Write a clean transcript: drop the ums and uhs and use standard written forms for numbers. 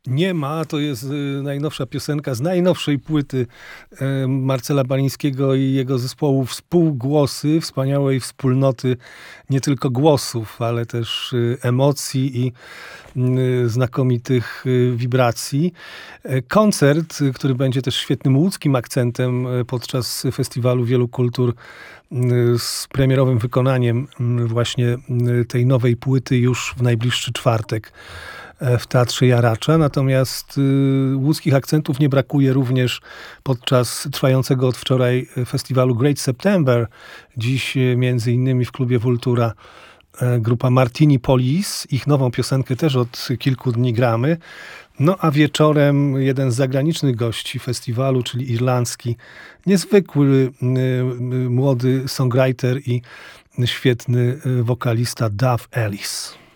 Nie ma, to jest najnowsza piosenka z najnowszej płyty Marcela Balińskiego i jego zespołu Współgłosy, wspaniałej wspólnoty nie tylko głosów, ale też emocji i znakomitych wibracji. Koncert, który będzie też świetnym łódzkim akcentem podczas Festiwalu Wielu Kultur z premierowym wykonaniem właśnie tej nowej płyty już w najbliższy czwartek w Teatrze Jaracza. Natomiast łódzkich akcentów nie brakuje również podczas trwającego od wczoraj festiwalu Great September. Dziś między innymi w klubie Vultura grupa Martini Police. Ich nową piosenkę też od kilku dni gramy. No a wieczorem jeden z zagranicznych gości festiwalu, czyli irlandzki, niezwykły młody songwriter i świetny wokalista Dave Ellis.